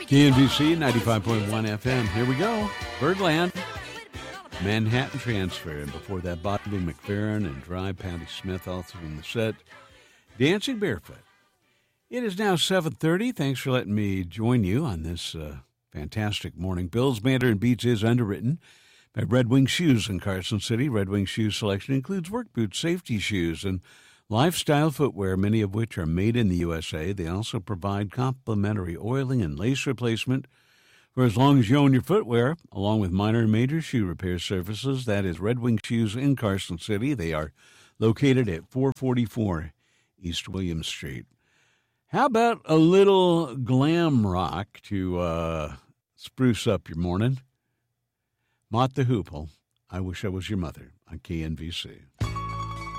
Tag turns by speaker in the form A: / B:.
A: KNVC 95.1 FM. Here we go. Birdland. Manhattan Transfer. And before that, Bobby McFerrin and Dry Patti Smith also in the set. Dancing Barefoot. It is now 7:30. Thanks for letting me join you on this fantastic morning. Bills, Banter, and Beats is underwritten by Red Wing Shoes in Carson City. Red Wing Shoe selection includes work boots, safety shoes, and lifestyle footwear, many of which are made in the USA. They also provide complimentary oiling and lace replacement for as long as you own your footwear, along with minor and major shoe repair services. That is Red Wing Shoes in Carson City. They are located at 444 East William Street. How about a little glam rock to spruce up your morning? Mott the Hoople, I Wish I Was Your Mother on KNVC.